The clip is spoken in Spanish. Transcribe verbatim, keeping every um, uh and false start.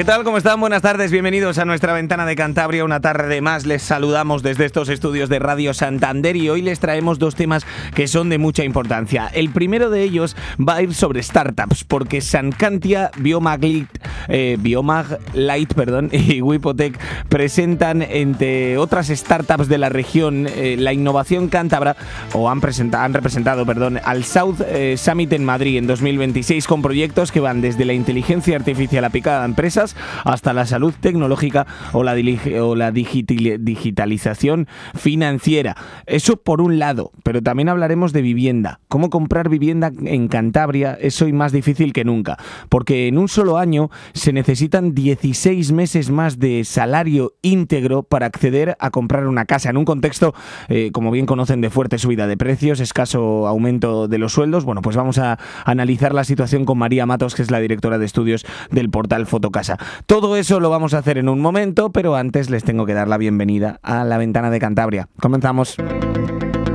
¿Qué tal? ¿Cómo están? Buenas tardes, bienvenidos a nuestra Ventana de Cantabria. Una tarde más les saludamos desde estos estudios de Radio Santander y hoy les traemos dos temas que son de mucha importancia. El primero de ellos va a ir sobre startups, porque Sancantia, Biomaglit, eh, Biomaglight perdón, y Wipotec presentan, entre otras startups de la región, eh, la innovación cántabra, o han, presentado, han representado perdón, al South eh, Summit en Madrid en dos mil veintiséis, con proyectos que van desde la inteligencia artificial aplicada a empresas hasta la salud tecnológica o la, o la digitalización financiera. Eso por un lado, pero también hablaremos de vivienda. Cómo comprar vivienda en Cantabria es hoy más difícil que nunca, porque en un solo año se necesitan dieciséis meses más de salario íntegro para acceder a comprar una casa, en un contexto, eh, como bien conocen, de fuerte subida de precios, escaso aumento de los sueldos. Bueno, pues vamos a analizar la situación con María Matos, que es la directora de estudios del portal Fotocasa. Todo eso lo vamos a hacer en un momento, pero antes les tengo que dar la bienvenida a la Ventana de Cantabria. Comenzamos.